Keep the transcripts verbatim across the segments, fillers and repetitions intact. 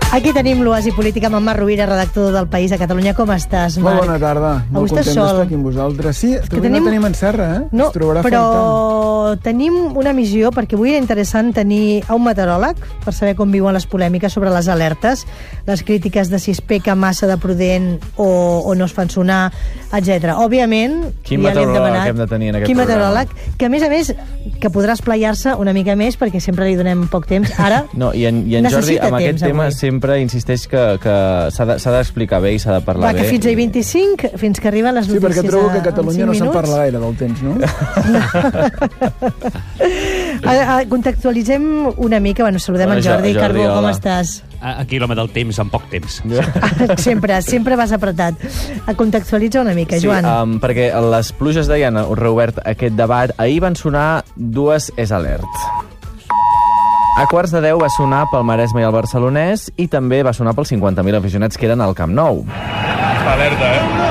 Aquí tenim l'Oasi Política amb en Marc Rovira, redactor del País a Catalunya. Com estàs, Marc? Molt bona tarda. Molt content d'estar aquí amb vosaltres. Sí, és que tenim... no tenim en Serra, eh? No, però faltant. Tenim una missió, perquè avui era interessant tenir a un meteoròleg per saber com viuen les polèmiques sobre les alertes, les crítiques de si es peca massa de prudent o, o no es fan sonar, etcètera. Òbviament, Quin ja li hem meteoròleg demanat... hem de tenir en aquest Quin programa? meteoròleg, que a més a més, que podrà esplaiar-se una mica més, perquè sempre li donem poc temps. Ara, no, i en, i en Jordi, amb aquest tema, avui. sempre insisteix que, que s'ha d'explicar bé i s'ha de parlar Va, bé. que fins al vint-i-cinc, fins que arriben les Sí, notícies. perquè trobo que a a- Catalunya en no cinc se'n minuts. parla gaire del temps, no? A, a, contextualitzem una mica, bueno, saludem Bueno, en Jordi. Jordi, Carbó, com hola. estàs? Aquí l'home del temps, en poc temps. sempre, sempre vas apretat. A contextualitza una mica, Sí, Joan. um, perquè les pluges d'ahir han reobert aquest debat. Ahir van sonar dues és alert. A quarts de deu va sonar pel Maresme i el Barcelonès i també va sonar pels cinquanta mil aficionats que eren al Camp Nou. Alerta, eh?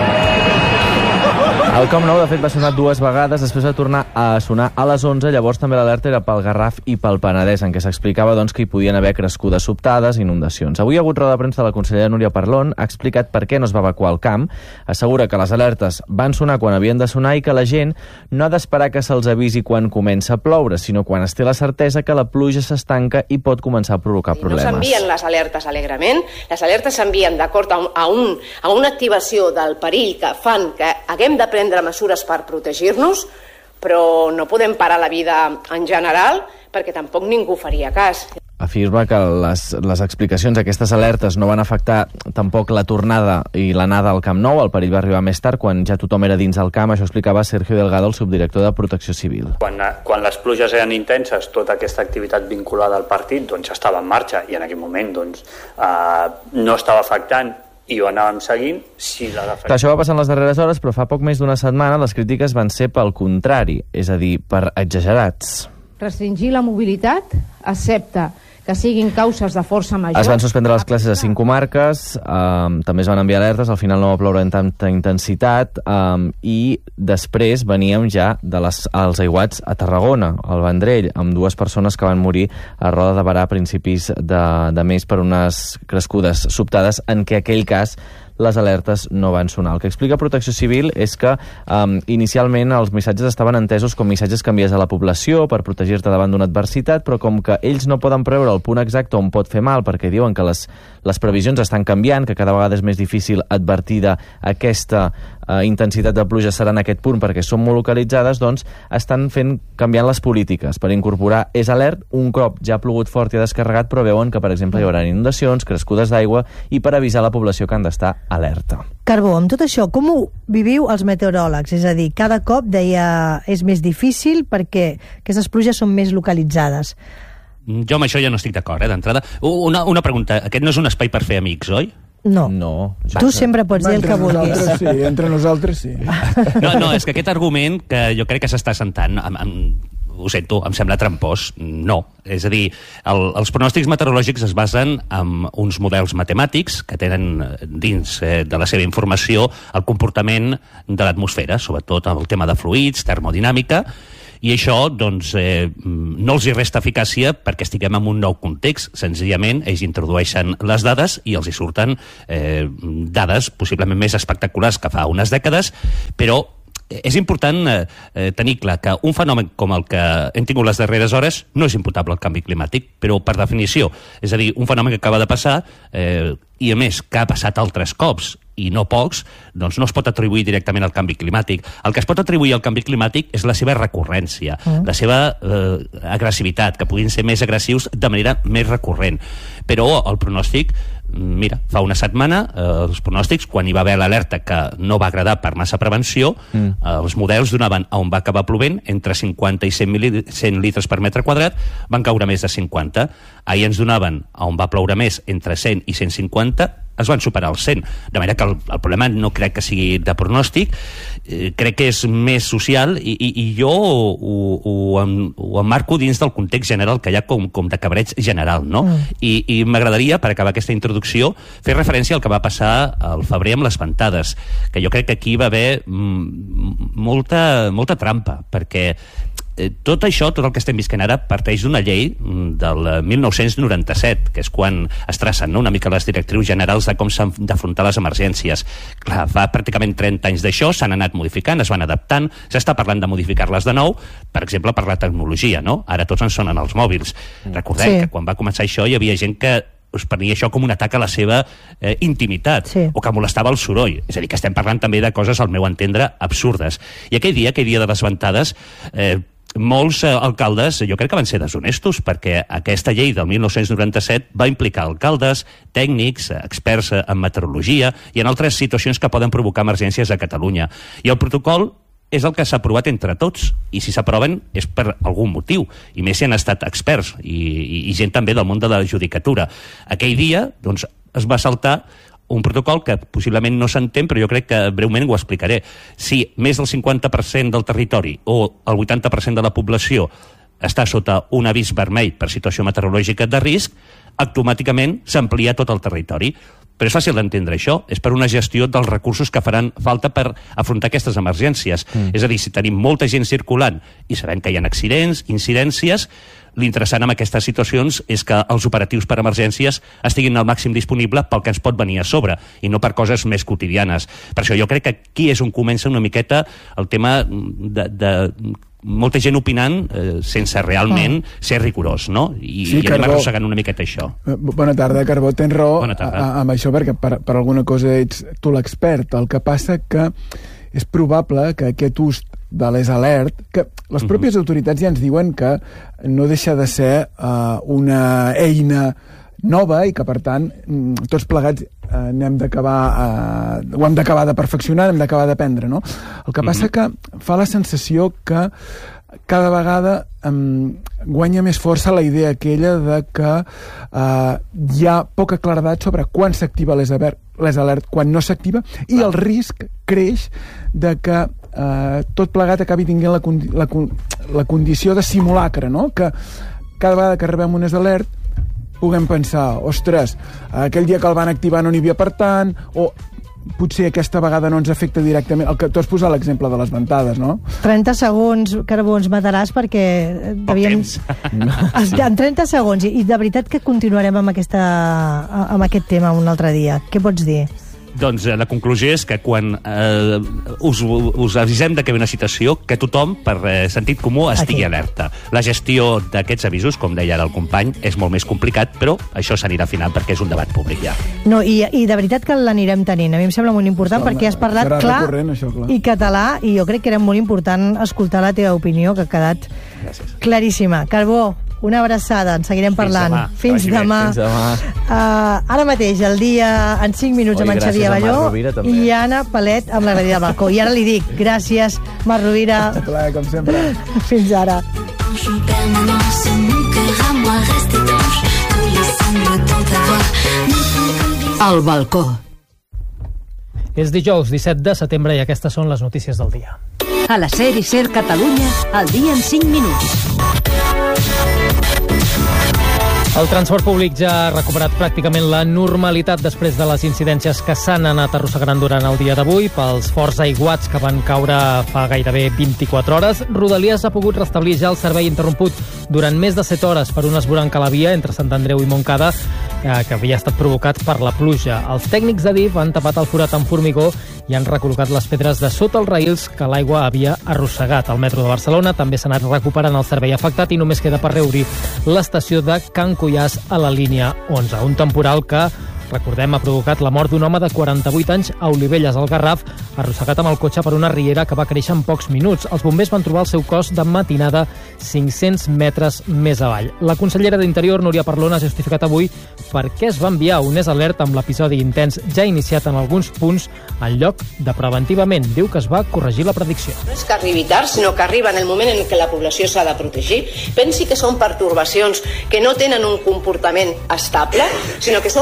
El Camp Nou, de fet, va sonar dues vegades, després va tornar a sonar a les onze, llavors també l'alerta era pel Garraf i pel Penedès, en què s'explicava doncs, que hi podien haver crescudes sobtades i inundacions. Avui hi ha hagut roda de premsa de la consellera Núria Parlon, ha explicat per què no es va evacuar el camp, assegura que les alertes van sonar quan havien de sonar i que la gent no ha d'esperar que se'ls avisi quan comença a ploure, sinó quan es té la certesa que la pluja s'estanca i pot començar a provocar No problemes. s'envien les alertes alegrement, les alertes s'envien d'acord a, un, a, un, a una activació del perill que fan que haguem de prendre mesures per protegir-nos, però no podem parar la vida en general perquè tampoc ningú faria cas. Afirma que les, les explicacions d'aquestes alertes no van afectar tampoc la tornada i l'anada al Camp Nou. El perill va arribar més tard, quan ja tothom era dins el camp. Això explicava Sergio Delgado, el subdirector de Protecció Civil. Quan, quan les pluges eren intenses, tota aquesta activitat vinculada al partit doncs, estava en marxa i en aquell moment doncs, eh, no estava afectant i ho anàvem seguint. Si la Clar, això va passar en les darreres hores, però fa poc més d'una setmana les crítiques van ser pel contrari, és a dir, per exagerats. Restringir la mobilitat, excepte que siguin causes de força major. Es van suspendre les classes a cinc comarques, eh, també es van enviar alertes, al final no va ploure amb tanta intensitat, eh, i després veníem ja de les, als aiguats a Tarragona, al Vendrell, amb dues persones que van morir a Roda de Berà a principis de, de mes per unes crescudes sobtades, en què aquell cas les alertes no van sonar. El que explica Protecció Civil és que um, inicialment els missatges estaven entesos com missatges que envies a la població per protegir-te davant d'una adversitat, però com que ells no poden preveure el punt exacte on pot fer mal, perquè diuen que les, les previsions estan canviant, que cada vegada és més difícil advertir d'aquesta uh, intensitat de pluja serà en aquest punt perquè són molt localitzades, doncs estan fent canviant les polítiques per incorporar és alert un cop ja ha plogut fort i ha descarregat, però veuen que, per exemple, hi haurà inundacions, crescudes d'aigua, i per avisar la població que han d'estar alerta. Carbó, amb tot això, com ho viviu els meteoròlegs? És a dir, cada cop, deia, és més difícil perquè aquestes pluges són més localitzades. Jo amb això ja no estic d'acord, eh, d'entrada. Una, una pregunta, aquest no és un espai per fer amics, oi? No. No. Tu sempre pots dir el que vulguis. Nosaltres sí, entre nosaltres sí. No, no, és que aquest argument que jo crec que s'està sentant, amb, amb, ho sento, em sembla trampós, no. És a dir, el, els pronòstics meteorològics es basen en uns models matemàtics que tenen dins eh, de la seva informació el comportament de l'atmosfera, sobretot el tema de fluids, termodinàmica, i això doncs, eh, no els hi resta eficàcia perquè estiguem en un nou context. Senzillament, ells introdueixen les dades i els hi surten eh, dades possiblement més espectaculars que fa unes dècades, però és important eh, tenir clar que un fenomen com el que hem tingut les darreres hores no és imputable al canvi climàtic, però per definició. És a dir, un fenomen que acaba de passar eh, i, a més, que ha passat altres cops i no pocs, doncs no es pot atribuir directament al canvi climàtic. El que es pot atribuir al canvi climàtic és la seva recurrència, mm. la seva eh, agressivitat, que puguin ser més agressius de manera més recurrent. Però el pronòstic, mira, fa una setmana, eh, els pronòstics, quan hi va haver l'alerta que no va agradar per massa prevenció, mm. eh, els models donaven a on va acabar plovent entre cinquanta i cent litres per metre quadrat, van caure més de cinquanta. Ahir ens donaven a on va ploure més entre cent i cent cinquanta, es van superar els cent. De manera que el, el problema no crec que sigui de pronòstic, eh, crec que és més social i, i, i jo ho, ho, em, ho emmarco dins del context general que hi ha com, com de cabreig general, no? Mm. I, i m'agradaria, per acabar aquesta introducció, fer referència al que va passar al febrer amb les ventades, que jo crec que aquí va haver mm, molta, molta trampa, perquè tot això, tot el que estem visquent ara, parteix d'una llei del mil nou-cents noranta-set, que és quan es tracen, no?, una mica les directrius generals de com s'han d'afrontar les emergències. Clar, fa pràcticament trenta anys d'això, s'han anat modificant, es van adaptant, s'està parlant de modificar-les de nou, per exemple, per la tecnologia, no? Ara tots ens sonen els mòbils. Recordem sí. que quan va començar això hi havia gent que us prenia això com un atac a la seva eh, intimitat, sí. o que molestava el soroll. És a dir, que estem parlant també de coses, al meu entendre, absurdes. I aquell dia, aquell dia de les ventades, eh, molts eh, alcaldes, jo crec que van ser deshonestos, perquè aquesta llei del mil nou-cents noranta-set va implicar alcaldes, tècnics, experts en meteorologia i en altres situacions que poden provocar emergències a Catalunya. I el protocol és el que s'ha aprovat entre tots, i si s'aproven és per algun motiu, i més si han estat experts i, i, i gent també del món de la judicatura. Aquell dia doncs, es va saltar un protocol que possiblement no s'entén, però jo crec que breument ho explicaré. Si més del cinquanta per cent del territori o el vuitanta per cent de la població està sota un avís vermell per situació meteorològica de risc, automàticament s'amplia tot el territori. Però és fàcil d'entendre això, és per una gestió dels recursos que faran falta per afrontar aquestes emergències. Mm. És a dir, si tenim molta gent circulant i sabem que hi ha accidents, incidències, l'interessant en aquestes situacions és que els operatius per emergències estiguin al màxim disponible pel que ens pot venir a sobre i no per coses més quotidianes. Per això jo crec que aquí és on comença una miqueta el tema de... de molta gent opinant eh, sense realment oh. ser rigorós, no? I, sí, i anem arrossegant una miqueta això. Bona tarda, Carbó, tens raó amb això, perquè per, per alguna cosa ets tu l'expert. El que passa que és probable que aquest ús de les alert, que les pròpies uh-huh. autoritats ja ens diuen que no deixa de ser uh, una eina nova i que, per tant, tots plegats eh, n'hem d'acabar eh, ho hem d'acabar de perfeccionar, hem d'acabar d'aprendre, no? El que passa mm-hmm. que fa la sensació que cada vegada eh, guanya més força la idea aquella de que eh, hi ha poca claredat sobre quan s'activa les, les alert, quan no s'activa, i el risc creix de que eh, tot plegat acabi tinguent la, condi la, la condició de simulacre, no? Que cada vegada que rebem unes alert puguem pensar, ostres, aquell dia que el van activar no n'hi havia per tant, o potser aquesta vegada no ens afecta directament. El que tu has posat l'exemple de les ventades, no? trenta segons, Carbó, ens mataràs perquè devíem... en trenta segons, i de veritat que continuarem amb, aquesta, amb aquest tema un altre dia. Què pots dir? Doncs la conclusió és que quan eh, us, us avisem de que ve una situació, que tothom, per eh, sentit comú, estigui Aquí. alerta. La gestió d'aquests avisos, com deia ara el company, és molt més complicat, però això s'anirà al final perquè és un debat públic ja. No, i, i de veritat que l'anirem tenint. A mi em sembla molt important això, perquè has parlat clar, això, clar i català, i jo crec que era molt important escoltar la teva opinió, que ha quedat Gràcies. claríssima. Carbó, una abraçada, en seguirem parlant. Fins demà. Fins demà. Uh, ara mateix, el dia en cinc minuts Oi, amb en Xavier Balló i Anna Palet amb la Gradia del Balcó. I ara li dic, gràcies, Marc Rovira. Un plaer, com sempre. Fins ara. El Balcó. És dijous, disset de setembre, i aquestes són les notícies del dia. A la SER i SER Catalunya, el dia en cinc minuts. El transport públic ja ha recuperat pràcticament la normalitat després de les incidències que s'han anat arrossegant durant el dia d'avui pels forts aiguats que van caure fa gairebé vint-i-quatre hores. Rodalies ha pogut restablir ja el servei interromput durant més de set hores per un esvoranc a la via entre Sant Andreu i Montcada, eh, que havia estat provocat per la pluja. Els tècnics de D I F han tapat el forat amb formigó i han recol·locat les pedres de sota els raïls que l'aigua havia arrossegat. El metro de Barcelona també s'ha anat recuperant el servei afectat i només queda per reobrir l'estació de Can Cuiàs a la línia onze. Un temporal que, recordem, ha provocat la mort d'un home de quaranta-vuit anys a Olivelles, al Garraf, arrossegat amb el cotxe per una riera que va créixer en pocs minuts. Els bombers van trobar el seu cos de matinada cinc-cents metres més avall. La consellera d'Interior, Núria Parlon, ha justificat avui per què es va enviar un és alert amb l'episodi intens ja iniciat en alguns punts en lloc de preventivament. Diu que es va corregir la predicció. No és que arribi tard, sinó que arriba en el moment en què la població s'ha de protegir. Pensi que són pertorbacions que no tenen un comportament estable, sinó que són